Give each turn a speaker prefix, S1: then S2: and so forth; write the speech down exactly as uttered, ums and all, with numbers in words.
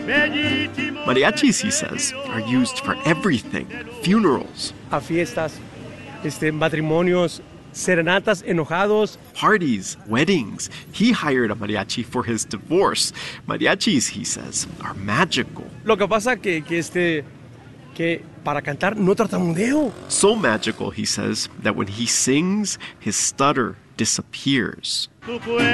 S1: Mariachis, he says, are used for everything. Funerals,
S2: A fiestas, este, matrimonios, serenatas, enojados.
S1: parties, weddings. He hired a mariachi for his divorce. Mariachis, he says, are magical.
S2: Lo que pasa que, que este, que para cantar no tartamudeo.
S1: So magical, he says, that when he sings, his stutter disappears.